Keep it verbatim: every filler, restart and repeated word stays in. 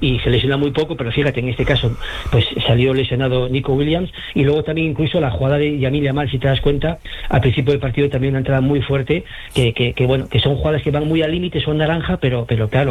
y se lesiona muy poco, pero fíjate, en este caso pues salió lesionado Nico Williams, y luego también incluso la jugada de Yamil Yamal, si te das cuenta, al principio del partido también una entrada muy fuerte, que, que, que bueno, que son jugadas que van muy al límite, son naranja, pero, pero claro,